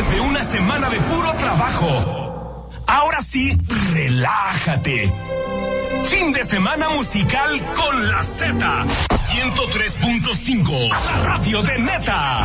Después de una semana de puro trabajo, ahora sí, relájate. Fin de semana musical con la Z. 103.5, la radio de Neta.